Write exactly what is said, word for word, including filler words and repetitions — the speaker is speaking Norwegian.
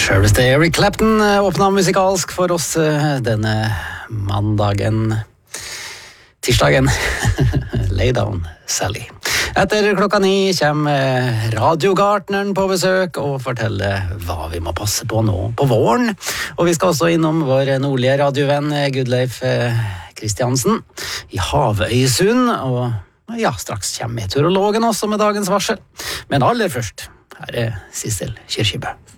Selveste Eric Clapton åpnet musikalsk for oss denne mandagen, tirsdagen. Lay down, Sally. Etter klokka ni kommer radiogartneren på besøk og forteller hva vi må passe på nå på våren. Og vi skal også innom vår nordlige radiovenn Gudleif Kristiansen i Havøysund. Og ja, straks kommer meteorologen også med dagens varsel. Men aller først, her er Sissel Kyrkjebø.